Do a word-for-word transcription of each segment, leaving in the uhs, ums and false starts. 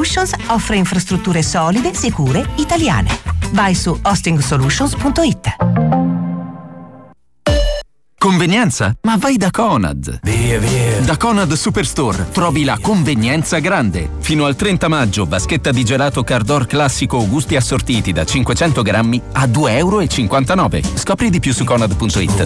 Solutions offre infrastrutture solide, sicure, italiane. Vai su hosting solutions punto it. Convenienza? Ma vai da Conad! Via, via! Da Conad Superstore trovi la convenienza grande. Fino al trenta maggio, vaschetta di gelato Cardor classico o gusti assortiti da cinquecento grammi a due e cinquantanove euro. Scopri di più su conad punto it.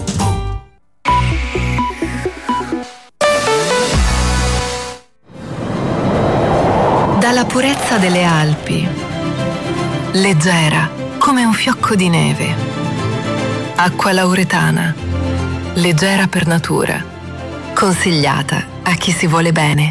Dalla purezza delle Alpi, leggera come un fiocco di neve. Acqua lauretana, leggera per natura, consigliata a chi si vuole bene.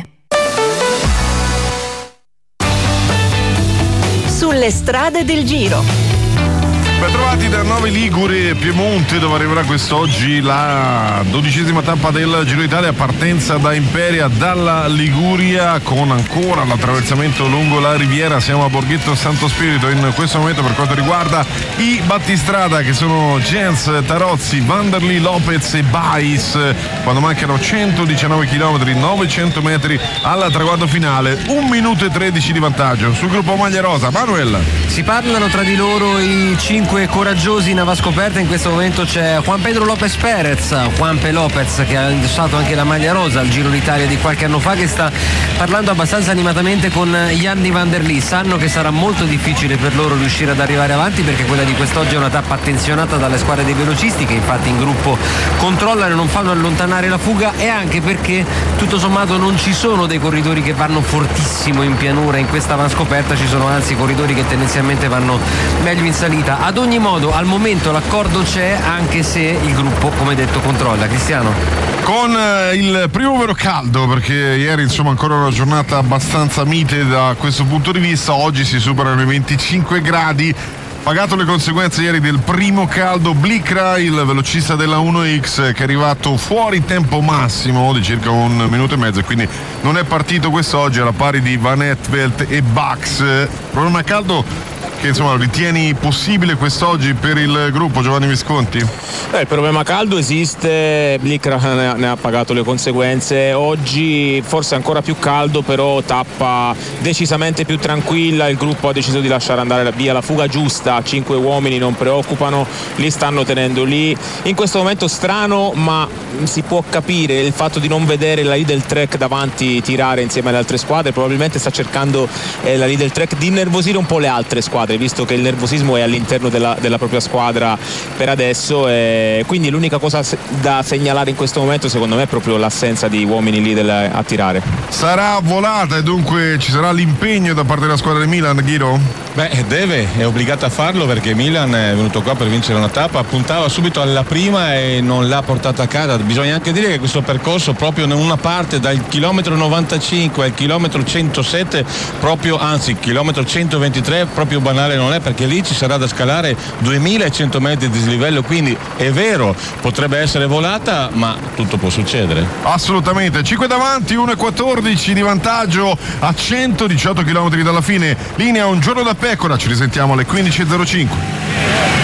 Sulle strade del Giro. Bentrovati da Novi Ligure, Piemonte, dove arriverà quest'oggi la dodicesima tappa del Giro d'Italia, partenza da Imperia dalla Liguria con ancora l'attraversamento lungo la riviera. Siamo a Borghetto Santo Spirito in questo momento per quanto riguarda i battistrada, che sono Jens, Tarozzi, Vanderlei, Lopez e Bais, quando mancano centodiciannove chilometri, novecento metri al traguardo finale, un minuto e tredici di vantaggio sul gruppo maglia rosa. Manuel, si parlano tra di loro i cinque coraggiosi in avascoperta. In questo momento c'è Juan Pedro López Pérez, Juanpe Lopez, che ha indossato anche la maglia rosa al Giro d'Italia di qualche anno fa, che sta parlando abbastanza animatamente con Yanni Vanderlei. Sanno che sarà molto difficile per loro riuscire ad arrivare avanti, perché quella di quest'oggi è una tappa attenzionata dalle squadre dei velocisti, che infatti in gruppo controllano e non fanno allontanare la fuga, e anche perché tutto sommato non ci sono dei corridori che vanno fortissimo in pianura in questa avascoperta, ci sono anzi corridori che tendenzialmente vanno meglio in salita. Ad ogni modo al momento l'accordo c'è, anche se il gruppo, come detto, controlla. Cristiano? Con eh, il primo vero caldo, perché ieri insomma ancora una giornata abbastanza mite da questo punto di vista, oggi si superano i venticinque gradi. Pagato le conseguenze ieri del primo caldo, Blikra, il velocista della uno X, che è arrivato fuori tempo massimo di circa un minuto e mezzo, e quindi non è partito quest'oggi, alla pari di Van Etvelt e Bax. Problema caldo che insomma ritieni possibile quest'oggi per il gruppo, Giovanni Visconti? Beh, il problema caldo esiste, Blikra ne ha, ne ha pagato le conseguenze. Oggi forse ancora più caldo, però tappa decisamente più tranquilla. Il gruppo ha deciso di lasciare andare via la fuga giusta, cinque uomini non preoccupano, li stanno tenendo lì. In questo momento strano, ma si può capire il fatto di non vedere la Lidl Trek davanti tirare insieme alle altre squadre. Probabilmente sta cercando eh, la Lidl Trek di innervosire un po' le altre squadre, visto che il nervosismo è all'interno della, della propria squadra per adesso, e quindi l'unica cosa da segnalare in questo momento secondo me è proprio l'assenza di uomini lì del, a tirare. Sarà volata e dunque ci sarà l'impegno da parte della squadra del Milan, Ghiro? Beh, deve, è obbligata a farlo, perché Milan è venuto qua per vincere una tappa, puntava subito alla prima e non l'ha portata a casa. Bisogna anche dire che questo percorso, proprio in una parte dal chilometro novantacinque al chilometro centosette, proprio anzi chilometro centoventitré, proprio banale non è, perché lì ci sarà da scalare duemilacento metri di dislivello, quindi è vero, potrebbe essere volata, ma tutto può succedere. Assolutamente. cinque davanti, uno e quattordici di vantaggio a centodiciotto chilometri dalla fine. Linea Un giorno da pecora, ci risentiamo alle quindici e zero cinque.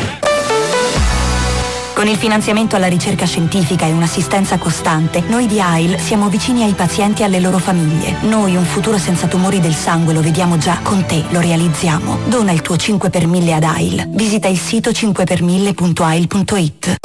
Con il finanziamento alla ricerca scientifica e un'assistenza costante, noi di A I L siamo vicini ai pazienti e alle loro famiglie. Noi un futuro senza tumori del sangue lo vediamo già, con te lo realizziamo. Dona il tuo cinque per mille ad A I L. Visita il sito cinque per mille punto a i l punto it.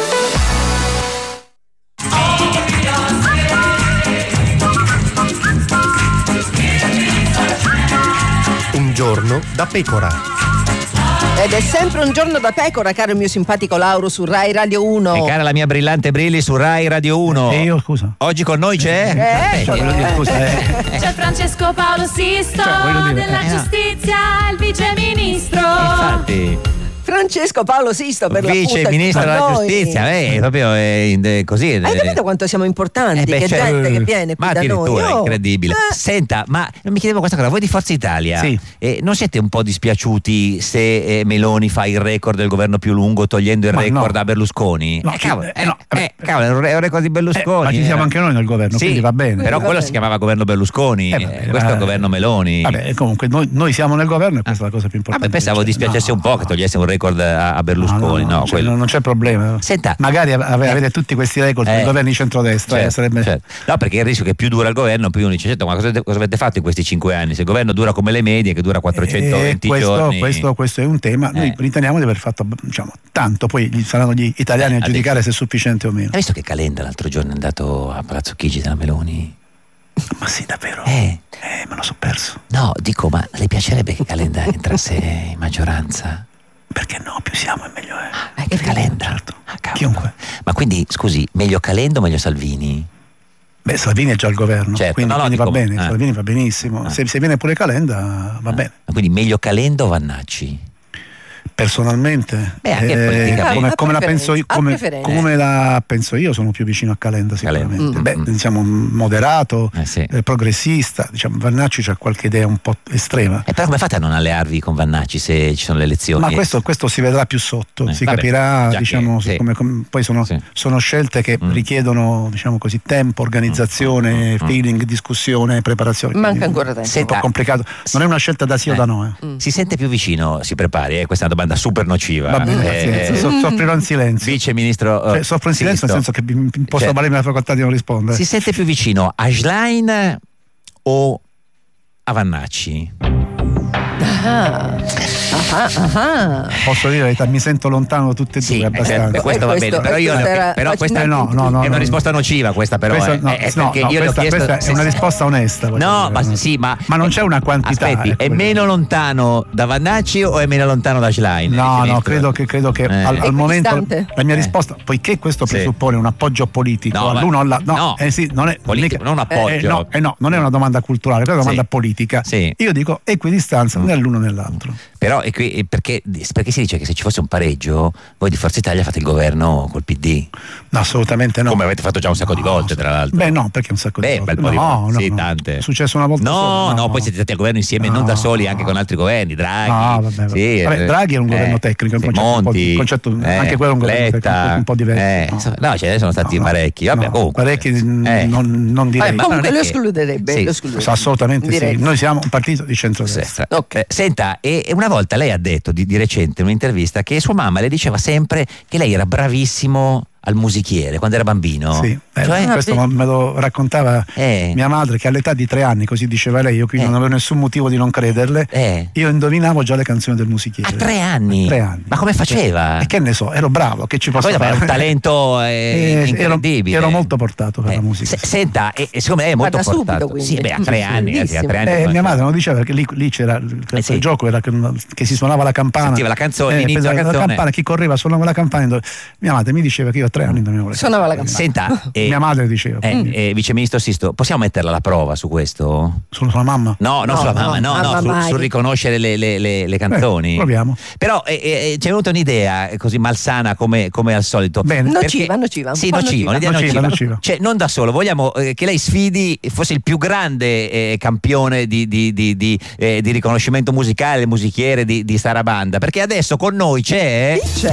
Un giorno da pecora. Ed è sempre un giorno da pecora, caro il mio simpatico Lauro, su Rai Radio uno. E cara la mia brillante Brilli su Rai Radio uno. E io, scusa. Oggi con noi c'è? Eh, cioè, voglio dire, scusa, eh. C'è Francesco Paolo Sisto, cioè, dire, della eh, giustizia, il vice ministro. Infatti. Francesco Paolo Sisto, per vice l'appunto, ministro della giustizia, eh, proprio eh, eh, così. Hai capito quanto siamo importanti? Eh beh, che cioè, gente che viene qui ma da noi. addirittura Oh. è incredibile. Eh. Senta, ma mi chiedevo questa cosa, voi di Forza Italia, sì. eh, non siete un po' dispiaciuti se eh, Meloni fa il record del governo più lungo togliendo il ma record no. a Berlusconi? No, eh, cavolo, eh, no, eh, cavolo, è un record di Berlusconi. Eh, ma ci siamo anche noi nel governo, sì, quindi va bene. Però va quello bene. si chiamava governo Berlusconi, Eh, vabbè, eh, questo va- è il governo Meloni. Vabbè, comunque noi, noi siamo nel governo e questa è la cosa più importante. Vabbè, pensavo Cioè, dispiacesse no, un po' che togliesse un record record a, a Berlusconi. No, no, no, no, cioè, quello... non c'è problema. Senta, magari ave- avete tutti questi record eh, per governi di centrodestra. certo, eh, sarebbe... certo. No, perché il rischio che più dura il governo, più uno dice: certo, ma cosa, cosa avete fatto in questi cinque anni? Se il governo dura come le medie, che dura quattrocentoventi eh, questo, giorni. Questo, questo è un tema. Noi eh. riteniamo di aver fatto, diciamo, tanto, poi saranno gli italiani eh, a giudicare adesso. se è sufficiente o meno. Hai visto che Calenda l'altro giorno è andato a Palazzo Chigi della Meloni? Ma sì, davvero? Eh. eh, me lo so perso. No, dico, ma le piacerebbe che Calenda entrasse in maggioranza? Perché no, più siamo e meglio è. Ah, che Calenda? Certo. Ah, Chiunque. Ma quindi, scusi, meglio Calenda o meglio Salvini? Beh, Salvini è già al governo, certo, quindi, no, no, quindi dico, va bene, eh. Salvini va benissimo. Ah. Se, se viene pure Calenda va ah. bene. Quindi meglio Calenda o Vannacci? Personalmente, Beh, anche eh, politicamente. come, A come la preferenza, penso io, a come, preferenza. come la penso io, sono più vicino a Calenda sicuramente. Calenda. Beh, Mm. diciamo moderato, Eh, sì. eh, progressista, diciamo Vannacci c'ha qualche idea un po' estrema. E però come fate a non allearvi con Vannacci se ci sono le elezioni? Ma questo, questo si vedrà più sotto, Eh, si vabbè, capirà, già diciamo, che- sì. come, come- poi sono, Sì. sono scelte che Mm. richiedono, diciamo così, tempo, organizzazione, Mm. feeling, discussione, preparazione. Manca Quindi ancora tempo. è un Senta, po' complicato. Non è una scelta da sì o Eh. da no. Eh. Mm. Si sente più vicino, si prepari, eh? questa è una domanda super nociva. Va bene, Eh, pazienza, eh, so- soffrirò in silenzio. Vice ministro, Cioè, soffro in silenzio nel senso che mi- mi posso Cioè, valermi la facoltà di non rispondere. si sente più vicino a Schlein o a Vannacci? Ah, ah, ah. Posso dire la verità, mi sento lontano tutte e Sì, due eh, abbastanza. eh, questo Eh, va questo- bene, però io questo era però questa Eh, no, no, no, è una no. risposta nociva questa però Questa, eh, no, eh, no, perché no, io le ho questa, chiesto questa è una risposta onesta. voglio No, dire, ma sì, ma ma non c'è una quantità. aspetti, ecco, è voglio meno dire. lontano da Vannacci o è meno lontano da Schlein? No, Vice no, ministro? credo che, credo che Eh. al, al momento Equidistante? la mia Eh. risposta, poiché questo Sì. presuppone un appoggio politico No, ma- all'uno o all'altro, no, no. eh sì, non è Politico, non un appoggio. eh, no, eh no, non è una domanda culturale, è una domanda Sì. politica. Sì. Io dico equidistanza né all'uno né all'altro. Però è qui- perché, perché si dice che se ci fosse un pareggio voi di Forza Italia fate il governo col P D, No, assolutamente no. come avete fatto già un sacco di volte tra l'altro. Beh, no, perché un sacco Beh, di un volte. bel po' di no, volte, no, sì, no. tante. È successo una volta No, sola, no, poi siete stati al governo insieme, non No. da soli, anche con altri governi, Draghi. No, vabbè, vabbè. Sì, Vabbè, eh, Draghi è un governo eh, tecnico, è un sì, concetto un po' Monti, un concetto- eh, anche quello è un governo Letta, tecnico, un po' diverso, eh, no. insomma, no, ce ne sono stati No, no. parecchi, vabbè, No, comunque. parecchi n- Eh. non, non direi. Vabbè, ma Comunque non è lo che- escluderebbe, sì. lo escluderebbe. Assolutamente Direi. sì. Noi siamo un partito di centrodestra. Ok. Eh, Senta, e e una volta lei ha detto di, di recente in un'intervista che sua mamma le diceva sempre che lei era bravissimo al musichiere quando era bambino. Sì, eh, Cioè- questo me lo raccontava Eh. mia madre, che all'età di tre anni, così diceva lei, io quindi Eh. non avevo nessun motivo di non crederle. Eh. Io indovinavo già le canzoni del musichiere. A tre anni? Tre anni. Ma come faceva? E che ne so, ero bravo, che ci posso Poi fare? aveva un talento eh, Eh, ero, incredibile. ero molto portato per Eh, la musica. se- senta, e, e secondo me è molto Ma da subito, portato. quindi. Sì, beh, a tre Sì, anni, ragazzi, a tre anni. Eh, non mia c'è- madre non diceva perché lì, lì c'era il, Eh, sì. il gioco era che, che si suonava la campana. Sentiva la canzone, l'inizio presa della la canzone. campana, chi correva suonava la campana. indo- Mia madre mi diceva che io a tre anni indovinavo le Suonava la campana. Senta, eh, Mia madre diceva. eh, quindi. eh, Vice Ministro Sisto, possiamo metterla alla prova su questo? Sono sulla mamma? No, non No, sulla no, mamma, no, no, mamma su- mai. sul riconoscere le, le- le- le canzoni. Eh, proviamo. Però eh, eh, ci è venuta un'idea eh, così malsana come, come al solito. Bene. Nociva, nociva, un Sì, po' nociva, nociva. un'idea Nociva, nociva. nociva. Cioè, non da solo, vogliamo eh, che lei sfidi, fosse il più grande eh, campione di, di- di- di, eh, di riconoscimento musicale, musichiere di, di Sarabanda, perché adesso con noi c'è... Chi c'è?